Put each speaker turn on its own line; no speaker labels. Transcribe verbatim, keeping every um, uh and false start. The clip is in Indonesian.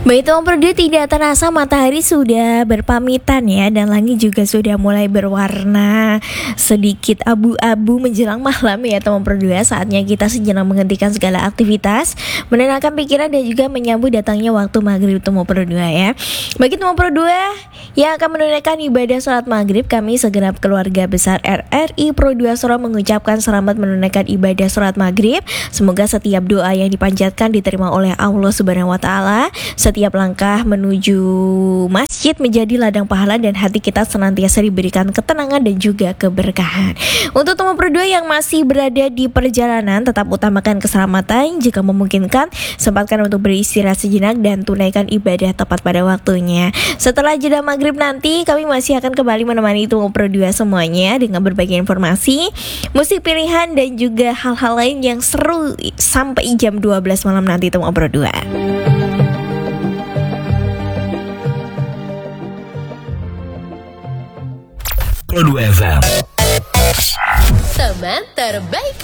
Baik teman Pro dua, tidak terasa matahari sudah berpamitan ya, dan langit juga sudah mulai berwarna sedikit abu-abu menjelang malam ya teman Pro dua. Saatnya kita sejenak menghentikan segala aktivitas, menenangkan pikiran dan juga menyambut datangnya waktu maghrib teman Pro dua ya. Bagi teman Pro dua yang akan menunaikan ibadah sholat maghrib, kami segenap keluarga besar R R I Pro dua Sorong mengucapkan selamat menunaikan ibadah sholat maghrib. Semoga setiap doa yang dipanjatkan diterima oleh Allah Subhanahu Wa Taala. Setiap langkah menuju masjid menjadi ladang pahala dan hati kita senantiasa diberikan ketenangan dan juga keberkahan. Untuk teman Pro dua yang masih berada di perjalanan, tetap utamakan keselamatan. Jika memungkinkan, sempatkan untuk beristirahat sejenak dan tunaikan ibadah tepat pada waktunya. Setelah jeda maghrib nanti, kami masih akan kembali menemani teman Pro dua semuanya dengan berbagai informasi, musik pilihan dan juga hal-hal lain yang seru sampai jam dua belas malam nanti teman Pro dua.
Pro dua F M.
Teman terbaik.